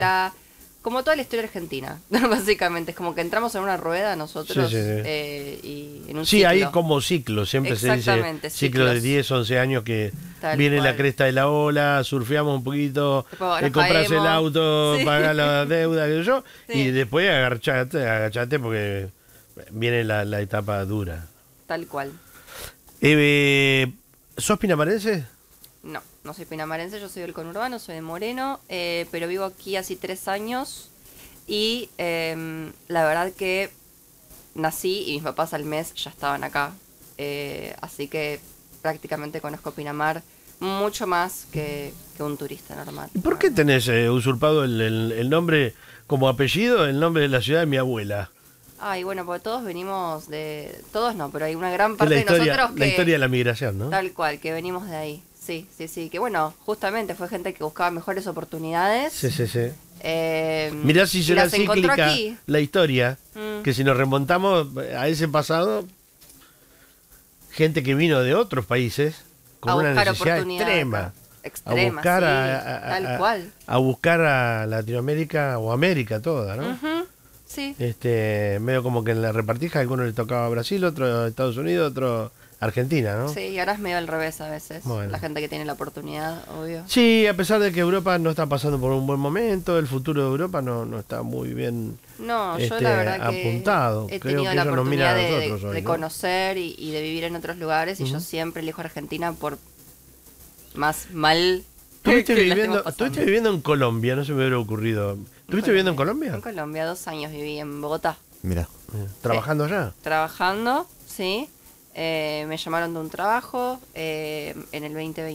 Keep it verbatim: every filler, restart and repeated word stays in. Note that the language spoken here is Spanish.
está como toda la historia argentina, básicamente. Es como que entramos en una rueda nosotros Sí, sí, sí. Eh, y en un Sí, ciclo. hay como ciclos, siempre se dice Exactamente, ciclo de ciclos. diez, once años que Tal viene la cual. cresta de la ola, surfeamos un poquito, Después eh, nos compras el caemos. auto, Sí. pagás la deuda, qué sé yo, Sí. y después agachate, agachate porque viene la, la etapa dura. Tal cual. Eh, ¿Sos pinamarense? No, no soy pinamarense, yo soy del conurbano, soy de Moreno, eh, pero vivo aquí hace tres años y eh, la verdad que nací y mis papás al mes ya estaban acá, eh, así que prácticamente conozco Pinamar mucho más que, que un turista normal. ¿Y por qué tenés eh, usurpado el, el- el nombre como apellido, el nombre de la ciudad de mi abuela? Ay, bueno, porque todos venimos de... Todos no, pero hay una gran Es parte la de historia, nosotros que... la historia de la migración, ¿no? Tal cual, que venimos de ahí. Sí, sí, sí. Que bueno, justamente fue gente que buscaba mejores oportunidades. Sí, sí, sí. Eh, Mirá si y será las encontró cíclica aquí. la historia, Mm. que si nos remontamos a ese pasado, gente que vino de otros países con A una buscar necesidad oportunidad extrema, acá. a Extrema, buscar sí, a, a- tal a- cual. a buscar a Latinoamérica o América toda, ¿no? Ujú, sí. Este, medio como que en la repartija a algunos le tocaba Brasil, otro Estados Unidos, otro Argentina, ¿no? Sí, y ahora es medio al revés a veces. Bueno. La gente que tiene la oportunidad, obvio. Sí, a pesar de que Europa no está pasando por un buen momento, el futuro de Europa no, no está muy bien No, yo este, la verdad que apuntado. he Creo tenido que la ellos nos miran oportunidad a de, nosotros de- hoy, de ¿no? conocer y, y de vivir en otros lugares y yo Ujú. siempre elijo Argentina por más mal ¿Estuviste que la viviendo, estemos pasando. estuviste viviendo en Colombia? No se me hubiera ocurrido. ¿Estuviste viviendo en Colombia? En Colombia, dos años viví en Bogotá. Mira. Eh, ¿Trabajando allá? Trabajando, sí. Eh, me llamaron de un trabajo eh, en el veinte veinte.